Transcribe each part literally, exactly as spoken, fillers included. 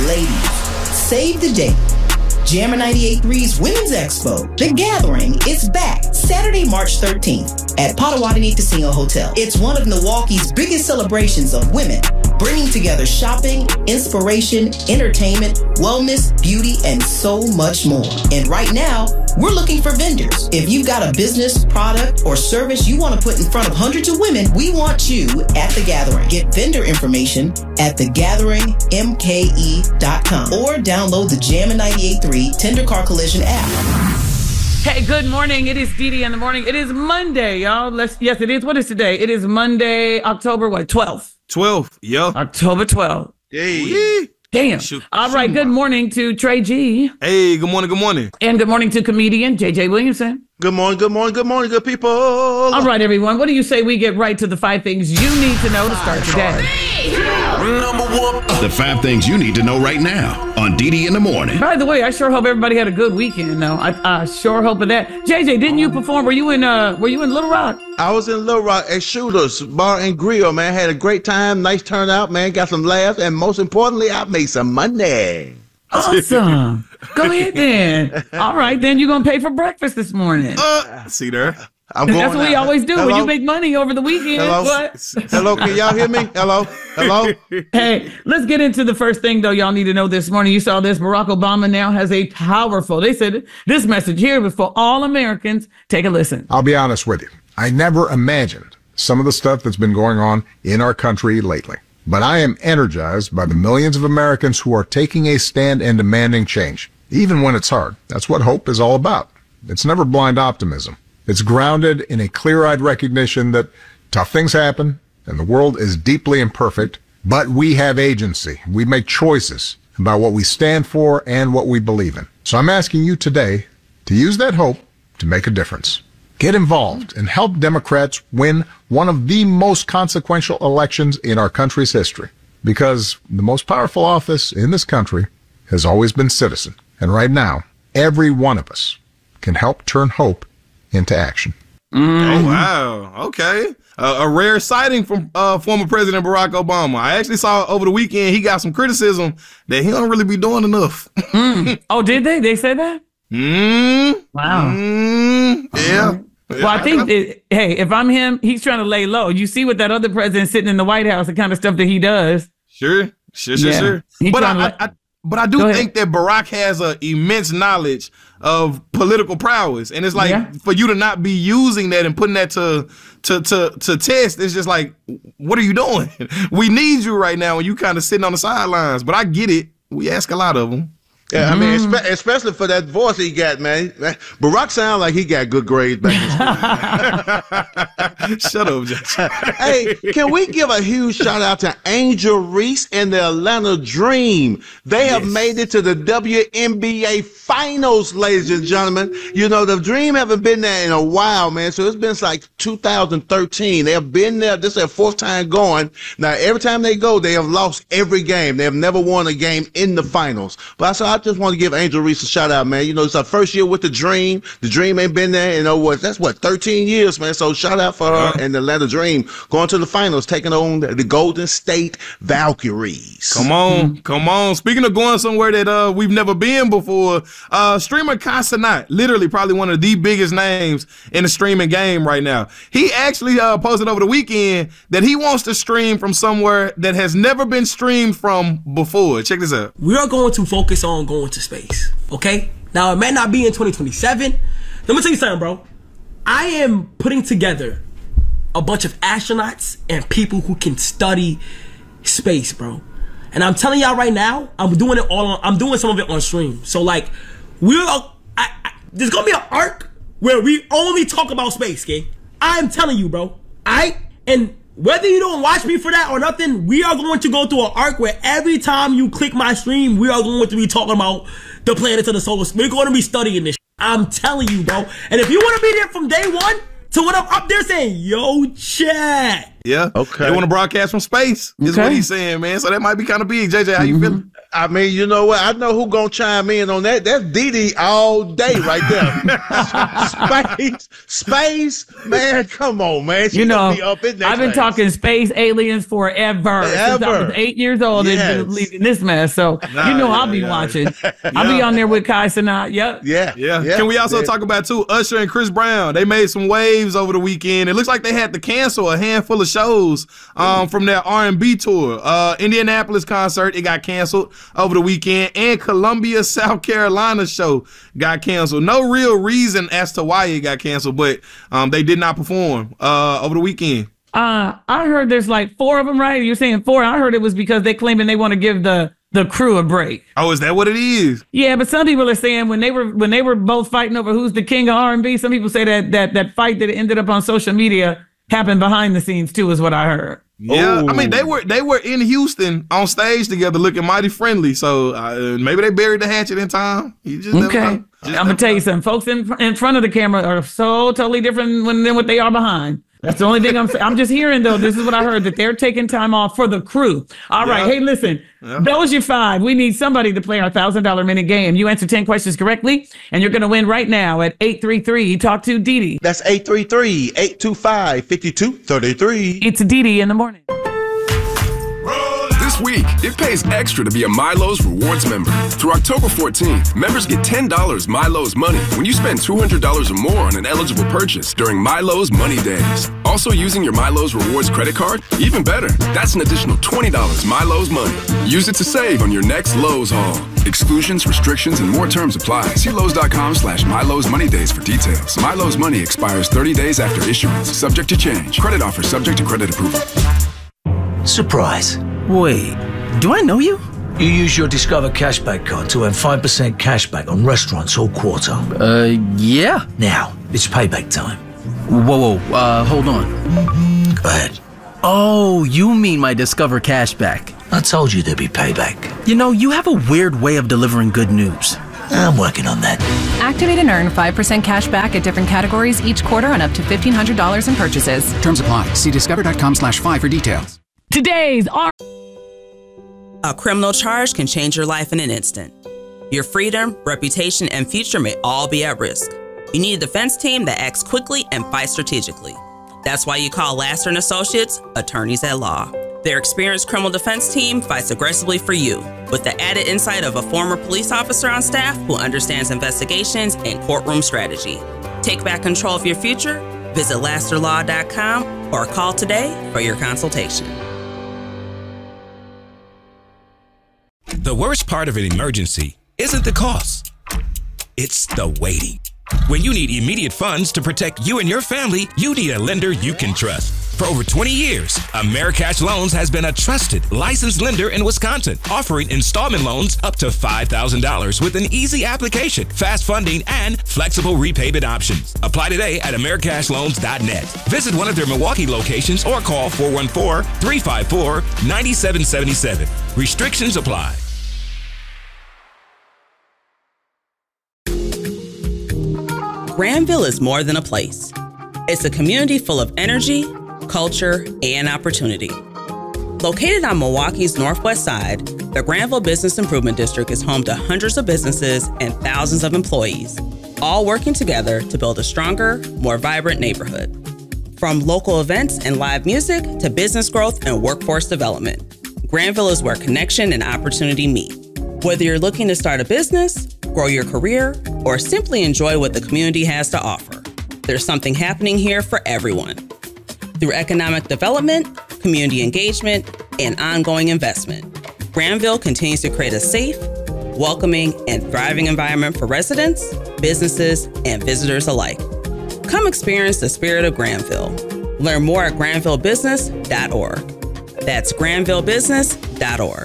Ladies, save the date. Jammer ninety-eight point three's Women's Expo, The Gathering, is back Saturday, March thirteenth at Potawatomi Casino Hotel. It's one of Milwaukee's biggest celebrations of women, bringing together shopping, inspiration, entertainment, wellness, beauty, and so much more. And right now, we're looking for vendors. If you've got a business, product, or service you want to put in front of hundreds of women, we want you at The Gathering. Get vendor information at the gathering m k e dot com or download the Jammer ninety-eight point three Tender Car Collision app. Hey, good morning. It is Dee Dee in the morning. It is Monday, y'all. Let's, yes, it is. What is today? It is Monday, October, what, twelfth? twelfth, yeah. October twelfth. Hey. Damn. Shoot, All right, shoot good my. morning to Trey G. Hey, good morning, good morning. And good morning to comedian J J Williamson. Good morning, good morning, good morning, good people. All right, everyone. What do you say we get right to the five things you need to know to start today? Number one. The five things you need to know right now on Dee Dee in the morning. By the way, I sure hope everybody had a good weekend, though. I, I sure hope of that. J J, didn't you perform? Were you in uh were you in Little Rock? I was in Little Rock at Shooters Bar and Grill, man. Had a great time, nice turnout, man. Got some laughs, and most importantly, I made some money. Awesome. Go ahead then. All right, then you're gonna pay for breakfast this morning. Uh, see there. I'm going That's what we out. always do Hello? when you make money over the weekend. Hello? What? Hello, can y'all hear me? Hello? Hello? Hey, let's get into the first thing, though, y'all need to know this morning. You saw this. Barack Obama now has a powerful, they said this message here is for all Americans. Take a listen. I'll be honest with you. I never imagined some of the stuff that's been going on in our country lately. But I am energized by the millions of Americans who are taking a stand and demanding change, even when it's hard. That's what hope is all about. It's never blind optimism. It's grounded in a clear-eyed recognition that tough things happen and the world is deeply imperfect, but we have agency. We make choices about what we stand for and what we believe in. So I'm asking you today to use that hope to make a difference. Get involved and help Democrats win one of the most consequential elections in our country's history. Because the most powerful office in this country has always been citizen. And right now, every one of us can help turn hope into action. Mm-hmm. Oh, wow. Okay. Uh, a rare sighting from uh, former President Barack Obama. I actually saw over the weekend he got some criticism that he don't really be doing enough. mm. Oh, did they? They said that? Mm. Wow. Mm. Yeah. Uh-huh. Well, I think, that, hey, if I'm him, he's trying to lay low. You see what that other president sitting in the White House, the kind of stuff that he does. Sure, sure, sure, Yeah. sure. He But I, trying to I, I, but I do think that Barack has an immense knowledge of political prowess, and it's like Yeah. for you to not be using that and putting that to to to to test. It's just like, what are you doing? We need you right now, and you kind of sitting on the sidelines. But I get it. We ask a lot of them. Yeah, I mean, espe- especially for that voice he got, man. Barack sound like he got good grades back in school. Shut up, Josh. Hey, can we give a huge shout out to Angel Reese and the Atlanta Dream? They have Yes. made it to the W N B A Finals, ladies and gentlemen. You know, the Dream haven't been there in a while, man. So it's been like two thousand thirteen. They have been there. This is their fourth time going. Now, every time they go, they have lost every game. They have never won a game in the finals. But so I just want to give Angel Reese a shout out, man. You know, it's our first year with the Dream. The Dream ain't been there in, oh, what, that's what, thirteen years, man. So shout out for her and the Atlanta Dream going to the finals, taking on the, the Golden State Valkyries. Come on, come on. Speaking of going somewhere that uh we've never been before, uh streamer Casanat, literally probably one of the biggest names in the streaming game right now. He actually uh posted over the weekend that he wants to stream from somewhere that has never been streamed from before. Check this out. We are going to focus on going to space, okay? Now, it may not be in twenty twenty-seven. Let me tell you something, bro. I am putting together a bunch of astronauts and people who can study space, bro. And I'm telling y'all right now, I'm doing it all on, I'm doing some of it on stream. So, like, we're, I, I, there's gonna be an arc where we only talk about space, okay? I'm telling you, bro. I, and whether you don't watch me for that or nothing, we are going to go through an arc where every time you click my stream, we are going to be talking about the planets of the solar system. We're going to be studying this. I'm telling you, bro. And if you want to be there from day one to when I'm up there saying, yo, chat. Yeah. Okay. They want to broadcast from space, is Okay. what he's saying, man. So that might be kind of big. J J, how you feeling? I mean, you know what? I know who gonna chime in on that. That's Didi all day right there. space, space, man. Come on, man. She you know, be up in that I've been place. talking space aliens forever. Forever. Since I was eight years old Yes. and believing this mess. So Nah, you know, yeah, I'll be yeah. watching. I'll be on there with Kai Cenat. Yep. Yeah, Yeah. yeah. Can we also yeah. talk about too Usher and Chris Brown? They made some waves over the weekend. It looks like they had to cancel a handful of shows um, from their R and B tour. Uh, Indianapolis concert, it got canceled over the weekend, and Columbia, South Carolina show got canceled. No real reason as to why it got canceled, but um, they did not perform uh, over the weekend. Uh, I heard there's like four of them, right? You're saying four. I heard it was because they claiming they want to give the the crew a break. Oh, is that what it is? Yeah, but some people are saying when they were when they were both fighting over who's the king of R and B, some people say that that that fight that ended up on social media happened behind the scenes too, is what I heard. Yeah, Ooh. I mean they were they were in Houston on stage together, looking mighty friendly. So uh, maybe they buried the hatchet in time. You just never Okay, know. I'm Just gonna never tell you know. something. Folks in in front of the camera are so totally different when, than what they are behind. That's the only thing I'm saying. I'm just hearing though. This is what I heard, that they're taking time off for the crew. All right. Yeah. Hey, listen. Yeah. Those your five. We need somebody to play our thousand dollar minute game. You answer ten questions correctly, and you're gonna win right now at eight three three. Talk to Didi. That's eight three three, eight two five, five two three three. It's Didi in the morning. This week, it pays extra to be a Milo's Rewards member. Through October fourteenth, members get ten dollars Milo's Money when you spend two hundred dollars or more on an eligible purchase during Milo's Money Days. Also using your Milo's Rewards credit card? Even better, that's an additional twenty dollars Milo's Money. Use it to save on your next Lowe's haul. Exclusions, restrictions, and more terms apply. See Lowe's.com slash Milo's Money Days for details. Milo's Money expires thirty days after issuance, subject to change. Credit offer subject to credit approval. Surprise. Wait, do I know you? You use your Discover Cashback card to earn five percent cashback on restaurants all quarter. Uh, yeah. Now, it's payback time. Whoa, whoa, uh, hold on. Go ahead. Oh, you mean my Discover Cashback. I told you there'd be payback. You know, you have a weird way of delivering good news. I'm working on that. Activate and earn five percent cash back at different categories each quarter on up to fifteen hundred dollars in purchases. Terms apply. See discover.com slash five for details. Today's R. A criminal charge can change your life in an instant. Your freedom, reputation, and future may all be at risk. You need a defense team that acts quickly and fights strategically. That's why you call Laster and Associates, attorneys at law. Their experienced criminal defense team fights aggressively for you, with the added insight of a former police officer on staff who understands investigations and courtroom strategy. Take back control of your future. Visit laster law dot com or call today for your consultation. The worst part of an emergency isn't the cost. It's the waiting. When you need immediate funds to protect you and your family, you need a lender you can trust. For over twenty years, Americash Loans has been a trusted, licensed lender in Wisconsin, offering installment loans up to five thousand dollars with an easy application, fast funding, and flexible repayment options. Apply today at americash loans dot net. Visit one of their Milwaukee locations or call four one four, three five four, nine seven seven seven. Restrictions apply. Granville is more than a place. It's a community full of energy, culture, and opportunity. Located on Milwaukee's northwest side, the Granville Business Improvement District is home to hundreds of businesses and thousands of employees, all working together to build a stronger, more vibrant neighborhood. From local events and live music to business growth and workforce development, Granville is where connection and opportunity meet. Whether you're looking to start a business, grow your career, or simply enjoy what the community has to offer, there's something happening here for everyone. Through economic development, community engagement, and ongoing investment, Granville continues to create a safe, welcoming, and thriving environment for residents, businesses, and visitors alike. Come experience the spirit of Granville. Learn more at granville business dot org. That's granville business dot org.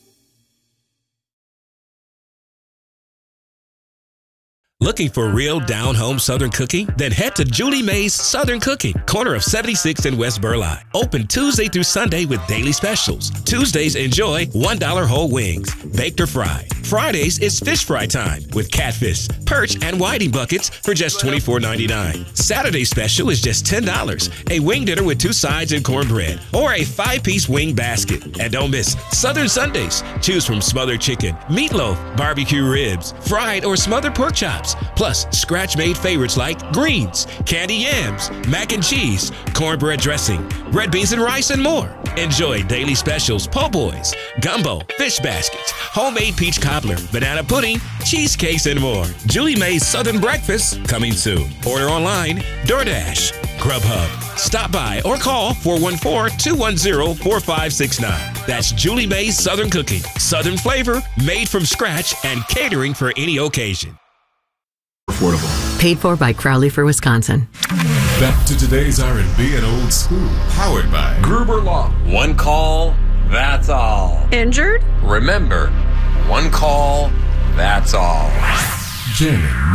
Looking for real down-home Southern cooking? Then head to Julie Mae's Southern Cooking, corner of seventy-sixth and West Burleigh. Open Tuesday through Sunday with daily specials. Tuesdays enjoy one dollar whole wings, baked or fried. Fridays is fish fry time with catfish, perch, and whiting buckets for just twenty-four ninety-nine. Saturday special is just ten dollars. A wing dinner with two sides and cornbread, or a five-piece wing basket. And don't miss Southern Sundays. Choose from smothered chicken, meatloaf, barbecue ribs, fried or smothered pork chops, plus scratch-made favorites like greens, candy yams, mac and cheese, cornbread dressing, red beans and rice, and more. Enjoy daily specials, po' boys, gumbo, fish baskets, homemade peach cobbler, banana pudding, cheesecakes, and more. Julie Mae's Southern Breakfast coming soon. Order online, DoorDash, Grubhub. Stop by or call four one four, two one zero, four five six nine. That's Julie Mae's Southern Cooking. Southern flavor, made from scratch, and catering for any occasion. Affordable. Paid for by Crowley for Wisconsin. Back to today's R and B and old school. Powered by Gruber Law. One call, that's all. Injured? Remember, one call, that's all. Jamming